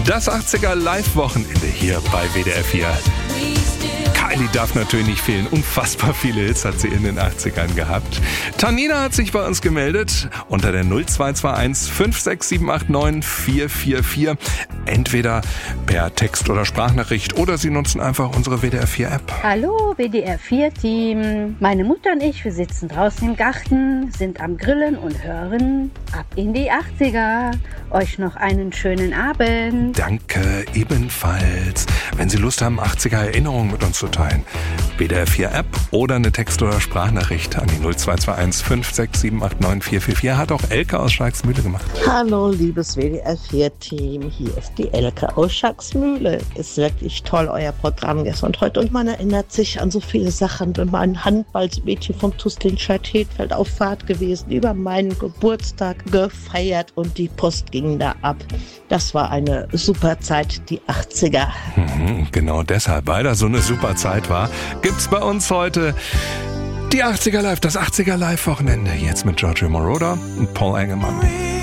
Das 80er Live-Wochenende hier bei WDR 4. Kylie darf natürlich nicht fehlen. Unfassbar viele Hits hat sie in den 80ern gehabt. Tanina hat sich bei uns gemeldet unter der 0221 56789 444. Entweder per Text- oder Sprachnachricht oder Sie nutzen einfach unsere WDR 4 App. Hallo WDR 4 Team. Meine Mutter und ich, wir sitzen draußen im Garten, sind am Grillen und hören ab in die 80er. Euch noch einen schönen Abend. Danke, ebenfalls. Wenn Sie Lust haben, 80er Erinnerungen mit uns zu teilen, WDR 4 App oder eine Text- oder Sprachnachricht an die 0221 56789 444 hat auch Elke aus Schalksmühle gemacht. Hallo liebes WDR 4 Team, hier ist die Elke aus Schalksmühle. Ist wirklich toll euer Programm gestern und heute und man erinnert sich an so viele Sachen. Wenn mein Handballmädchen vom TuS Lindscheid-Hedfeld auf Fahrt gewesen, über meinen Geburtstag gefeiert und die Post ging da ab. Das war eine super Zeit, die 80er. Genau deshalb, weil das so eine super Zeit war, gibt's bei uns heute die 80er Live, das 80er Live-Wochenende. Jetzt mit Giorgio Moroder und Paul Engelmann.